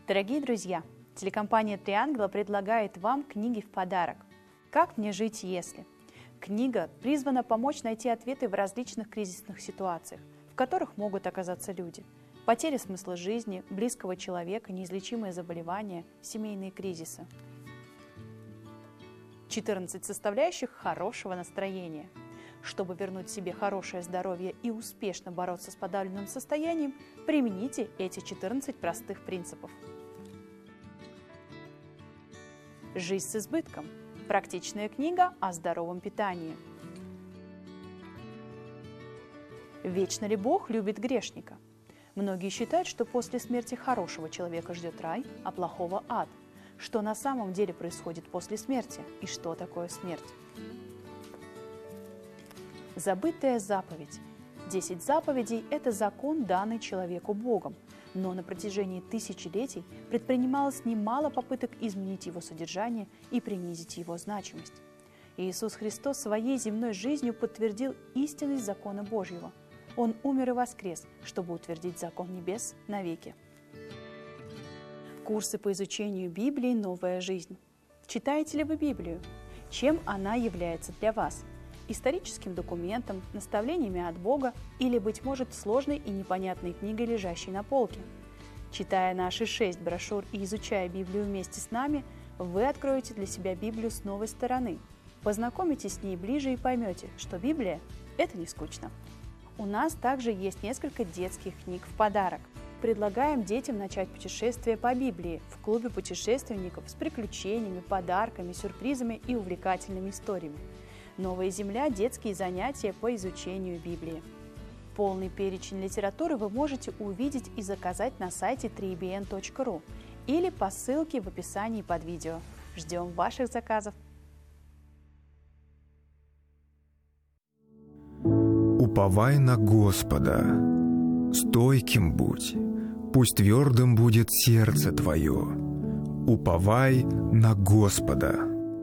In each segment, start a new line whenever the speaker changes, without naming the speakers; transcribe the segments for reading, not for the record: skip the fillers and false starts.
Дорогие друзья, телекомпания «Три ангела» предлагает вам книги в подарок. «Как мне жить, если?». Книга призвана помочь найти ответы в различных кризисных ситуациях, в которых могут оказаться люди. Потеря смысла жизни, близкого человека, неизлечимые заболевания, семейные кризисы. 14 составляющих хорошего настроения. Чтобы вернуть себе хорошее здоровье и успешно бороться с подавленным состоянием, примените эти 14 простых принципов. «Жизнь с избытком». Практичная книга о здоровом питании. «Вечно ли Бог любит грешника?». Многие считают, что после смерти хорошего человека ждет рай, а плохого – ад. Что на самом деле происходит после смерти и что такое смерть? Забытая заповедь. 10 заповедей – это закон, данный человеку Богом, но на протяжении тысячелетий предпринималось немало попыток изменить его содержание и принизить его значимость. Иисус Христос своей земной жизнью подтвердил истинность закона Божьего. Он умер и воскрес, чтобы утвердить закон небес навеки. Курсы по изучению Библии «Новая жизнь». Читаете ли вы Библию? Чем она является для вас? Историческим документом, наставлениями от Бога или, быть может, сложной и непонятной книгой, лежащей на полке? Читая наши 6 брошюр и изучая Библию вместе с нами, вы откроете для себя Библию с новой стороны, познакомитесь с ней ближе и поймете, что Библия – это не скучно. У нас также есть несколько детских книг в подарок. Предлагаем детям начать путешествие по Библии в клубе путешественников с приключениями, подарками, сюрпризами и увлекательными историями. «Новая земля. Детские занятия по изучению Библии». Полный перечень литературы вы можете увидеть и заказать на сайте 3bn.ru или по ссылке в описании под видео. Ждем ваших заказов!
Уповай на Господа, стойким будь, пусть твердым будет сердце твое. Уповай на Господа.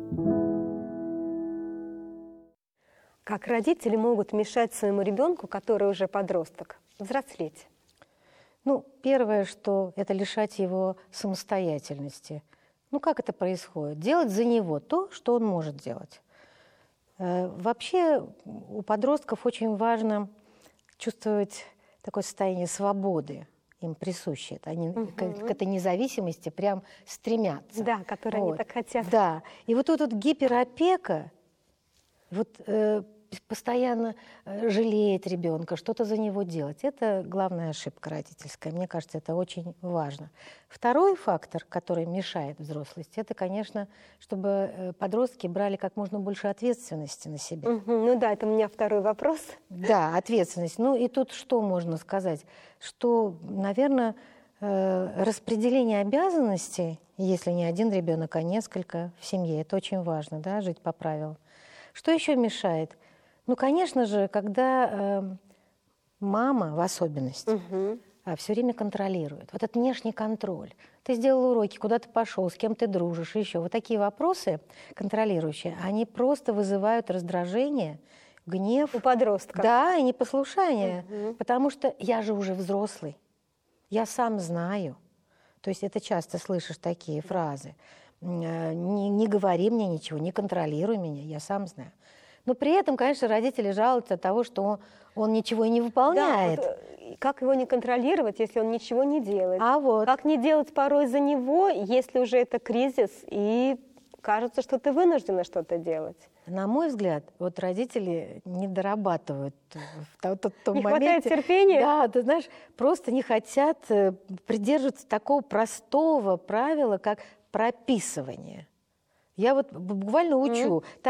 Как родители могут мешать своему ребенку, который уже подросток, взрослеть?
Первое, что это лишать его самостоятельности. Как это происходит? Делать за него то, что он может делать. Вообще у подростков очень важно чувствовать такое состояние свободы, им присуще. Они к этой независимости прям стремятся.
Да, которые они так хотят.
Да. И вот эта гиперопека, постоянно жалеть ребенка, что-то за него делать. Это главная ошибка родительская. Мне кажется, это очень важно. Второй фактор, который мешает взрослости, это, конечно, чтобы подростки брали как можно больше ответственности на себя.
Это у меня второй вопрос.
Да, ответственность. И тут что можно сказать? Что, наверное, распределение обязанностей, если не один ребенок, а несколько в семье, это очень важно, да, жить по правилам. Что еще мешает? Конечно же, когда мама в особенности все время контролирует. Этот внешний контроль. Ты сделал уроки, куда ты пошел, с кем ты дружишь, еще. Вот такие вопросы контролирующие, они просто вызывают раздражение, гнев.
У подростка.
Да, и непослушание. Потому что я же уже взрослый. Я сам знаю. То есть это часто слышишь такие фразы. Не говори мне ничего, не контролируй меня, я сам знаю. Но при этом, конечно, родители жалуются от того, что он ничего и не выполняет.
Да, как его не контролировать, если он ничего не делает?
А
как не делать порой за него, если уже это кризис, и кажется, что ты вынуждена что-то делать?
На мой взгляд, родители не дорабатывают в том
моменте. Не хватает терпения?
Да, ты знаешь, просто не хотят придерживаться такого простого правила, как прописывание. Я буквально учу.